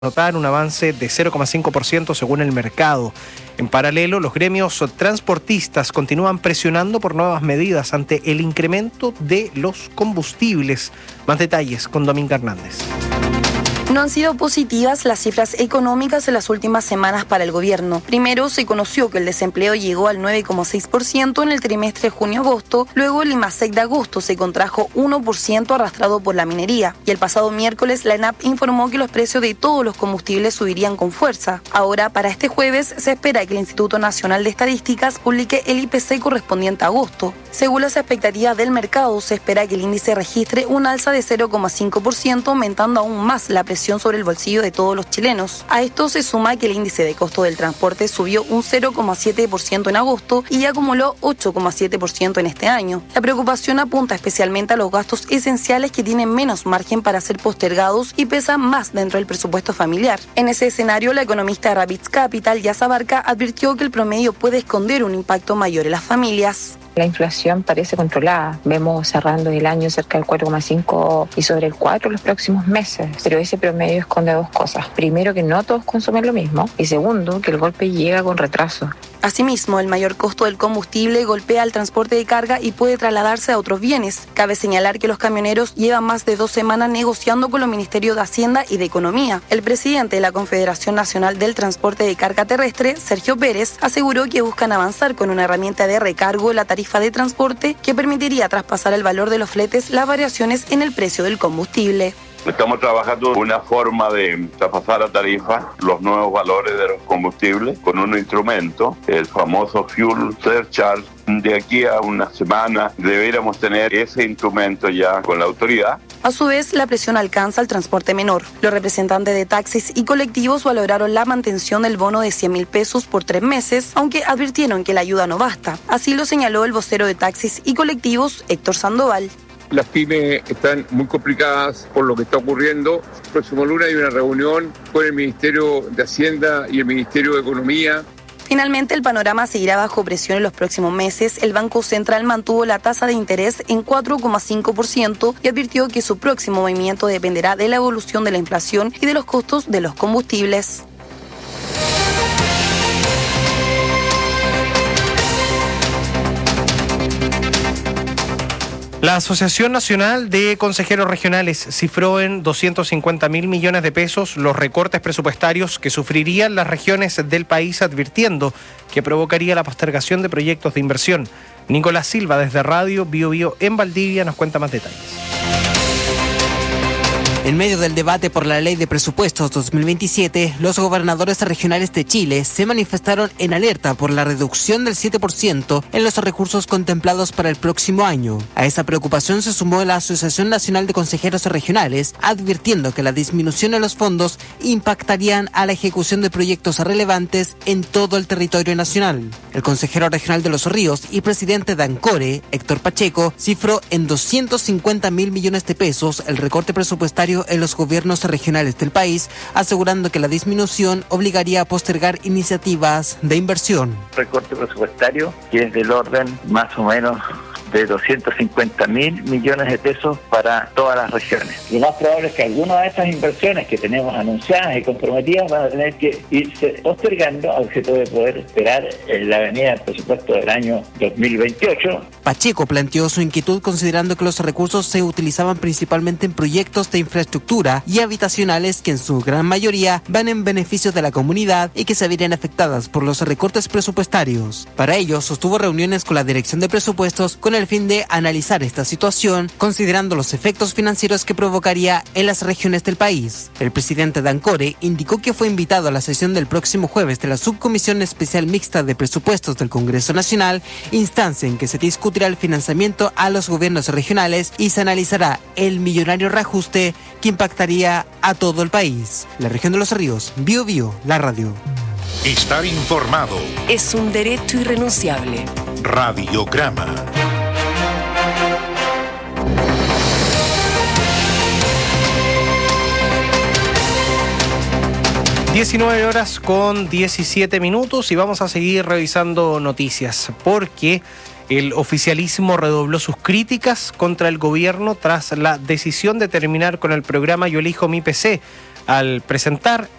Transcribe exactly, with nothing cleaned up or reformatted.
notar un avance de cero coma cinco por ciento según el mercado. En paralelo, los gremios transportistas continúan presionando por nuevas medidas ante el incremento de los combustibles. Más detalles con Dominga Hernández. No han sido positivas las cifras económicas en las últimas semanas para el gobierno. Primero, se conoció que el desempleo llegó al nueve coma seis por ciento en el trimestre junio-agosto. Luego, el IMASEC de agosto se contrajo uno por ciento arrastrado por la minería. Y el pasado miércoles, la ENAP informó que los precios de todos los combustibles subirían con fuerza. Ahora, para este jueves, se espera que el Instituto Nacional de Estadísticas publique el I P C correspondiente a agosto. Según las expectativas del mercado, se espera que el índice registre un alza de cero coma cinco por ciento, aumentando aún más la presión sobre el bolsillo de todos los chilenos. A esto se suma que el índice de costo del transporte subió un cero coma siete por ciento en agosto y acumuló ocho coma siete por ciento en este año. La preocupación apunta especialmente a los gastos esenciales que tienen menos margen para ser postergados y pesan más dentro del presupuesto familiar. En ese escenario, la economista Rabbits Capital, Yasa Barca, advirtió que el promedio puede esconder un impacto mayor en las familias. La inflación parece controlada. Vemos cerrando el año cerca del cuatro coma cinco y sobre el cuatro los próximos meses. Pero ese promedio esconde dos cosas. Primero, que no todos consumen lo mismo. Y segundo, que el golpe llega con retraso. Asimismo, el mayor costo del combustible golpea el transporte de carga y puede trasladarse a otros bienes. Cabe señalar que los camioneros llevan más de dos semanas negociando con los ministerios de Hacienda y de Economía. El presidente de la Confederación Nacional del Transporte de Carga Terrestre, Sergio Pérez, aseguró que buscan avanzar con una herramienta de recargo en la tarifa de transporte que permitiría traspasar el valor de los fletes las variaciones en el precio del combustible. Estamos trabajando una forma de traspasar a tarifa los nuevos valores de los combustibles con un instrumento, el famoso Fuel Surcharge. De aquí a una semana deberíamos tener ese instrumento ya con la autoridad. A su vez, la presión alcanza al transporte menor. Los representantes de taxis y colectivos valoraron la mantención del bono de cien mil pesos por tres meses, aunque advirtieron que la ayuda no basta. Así lo señaló el vocero de taxis y colectivos, Héctor Sandoval. Las pymes están muy complicadas por lo que está ocurriendo. El próximo lunes hay una reunión con el Ministerio de Hacienda y el Ministerio de Economía. Finalmente, el panorama seguirá bajo presión en los próximos meses. El Banco Central mantuvo la tasa de interés en cuatro coma cinco por ciento y advirtió que su próximo movimiento dependerá de la evolución de la inflación y de los costos de los combustibles. La Asociación Nacional de Consejeros Regionales cifró en doscientos cincuenta mil millones de pesos los recortes presupuestarios que sufrirían las regiones del país, advirtiendo que provocaría la postergación de proyectos de inversión. Nicolás Silva, desde Radio Bio Bio en Valdivia, nos cuenta más detalles. En medio del debate por la Ley de Presupuestos dos mil veintisiete, los gobernadores regionales de Chile se manifestaron en alerta por la reducción del siete por ciento en los recursos contemplados para el próximo año. A esa preocupación se sumó la Asociación Nacional de Consejeros Regionales, advirtiendo que la disminución en los fondos impactarían a la ejecución de proyectos relevantes en todo el territorio nacional. El consejero regional de Los Ríos y presidente de ANCORE, Héctor Pacheco, cifró en doscientos cincuenta mil millones de pesos el recorte presupuestario en los gobiernos regionales del país, asegurando que la disminución obligaría a postergar iniciativas de inversión. Recorte presupuestario que es del orden más o menos de doscientos cincuenta mil millones de pesos para todas las regiones. Lo más probable es que algunas de estas inversiones que tenemos anunciadas y comprometidas van a tener que irse postergando a objeto de poder esperar en la venida del presupuesto del año dos mil veintiocho. Pacheco planteó su inquietud considerando que los recursos se utilizaban principalmente en proyectos de infraestructura y habitacionales que en su gran mayoría van en beneficio de la comunidad y que se verían afectadas por los recortes presupuestarios. Para ello, sostuvo reuniones con la Dirección de Presupuestos con el fin de analizar esta situación, considerando los efectos financieros que provocaría en las regiones del país. El presidente de ANCORE indicó que fue invitado a la sesión del próximo jueves de la Subcomisión Especial Mixta de Presupuestos del Congreso Nacional, instancia en que se discutirá el financiamiento a los gobiernos regionales y se analizará el millonario reajuste que impactaría a todo el país. La región de Los Ríos, Bio Bio, la radio. Estar informado es un derecho irrenunciable. Radiograma. diecinueve horas con diecisiete minutos y vamos a seguir revisando noticias porque el oficialismo redobló sus críticas contra el gobierno tras la decisión de terminar con el programa Yo Elijo Mi P C. al presentar